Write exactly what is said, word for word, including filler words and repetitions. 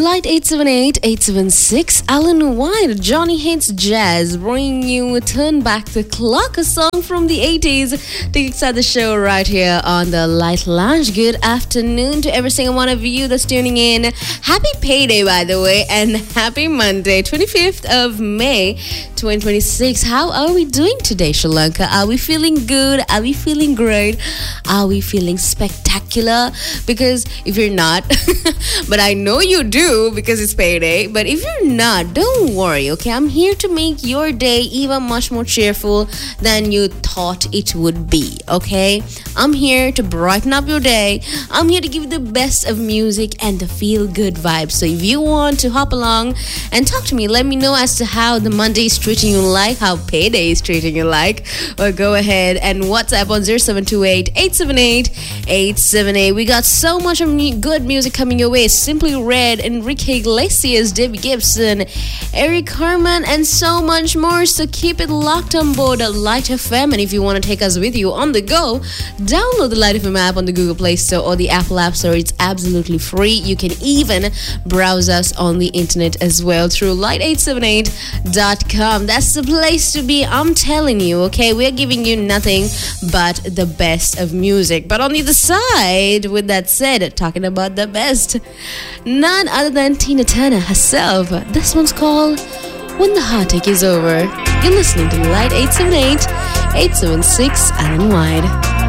Light eight seven eight, eight seven six, Alan White, Johnny Hates Jazz, bringing you Turn Back the Clock, a song from the eighties to kickstart the show right here on the Light Lounge. Good afternoon to every single one of you that's tuning in. Happy payday, by the way, and happy Monday, twenty-fifth of May, twenty twenty-six. How are we doing today, Sri Lanka? Are we feeling good? Are we feeling great? Are we feeling spectacular? Because if you're not, but I know you do because it's payday, but if you're not, don't worry, okay? I'm here to make your day even much more cheerful than you thought it would be, okay? I'm here to brighten up your day. I'm here to give you the best of music and the feel-good vibes. So if you want to hop along and talk to me, let me know as to how the Monday is treating you like, how payday is treating you like, or go ahead and WhatsApp on zero seven two eight, eight seven eight, eight seven eight. We got so much of mu- good music coming your way. Simply Red, Enrique Iglesias, Debbie Gibson, Eric Carmen, and so much more. So keep it locked on board at Light F M. And if you want to take us with you on the go, download the Light F M app on the Google Play Store or the Apple App Store. It's absolutely free. You can even browse us on the internet as well through light eight seven eight dot com. That's the place to be, I'm telling you, okay? We're giving you nothing but the best of music. But on the other side, with that said, talking about the best, none other than Tina Turner herself. This one's called When the Heartache Is Over. You're listening to Light eight seven eight, eight seven six, Alan White.